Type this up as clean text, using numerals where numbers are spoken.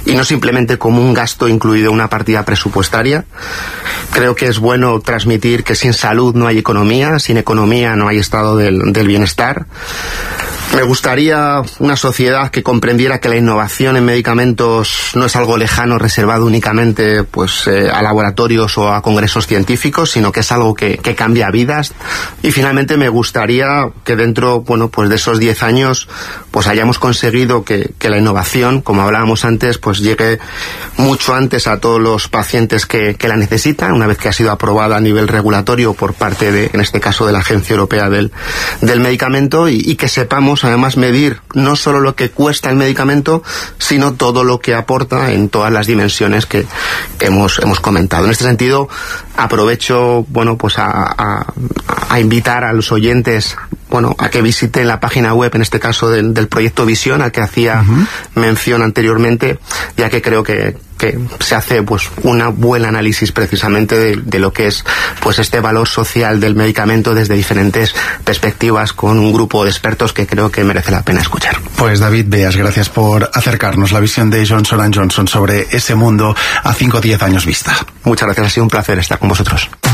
y no simplemente como un gasto incluido en una partida presupuestaria. Creo que es bueno transmitir que sin salud no hay economía, sin economía no hay estado del bienestar. Me gustaría una sociedad que comprendiera que la innovación en medicamentos no es algo lejano reservado únicamente a laboratorios o a congresos científicos, sino que es algo que cambia vidas. Y finalmente me gustaría que dentro de esos 10 años hayamos conseguido que la innovación, como hablábamos antes, llegue mucho antes a todos los pacientes que la necesitan, una vez que ha sido aprobada a nivel regulatorio por parte en este caso de la Agencia Europea del Medicamento, y que sepamos además medir no solo lo que cuesta el medicamento, sino todo lo que aporta en todas las dimensiones que hemos comentado. En este sentido, aprovecho a invitar a los oyentes a que visiten la página web, en este caso del proyecto Visión, al que hacía mención anteriormente, ya que creo que se hace un buen análisis precisamente de lo que es este valor social del medicamento desde diferentes perspectivas, con un grupo de expertos que creo que merece la pena escuchar. Pues David Beas, gracias por acercarnos la visión de Johnson & Johnson sobre ese mundo a 5 o 10 años vista. Muchas gracias, ha sido un placer estar con vosotros.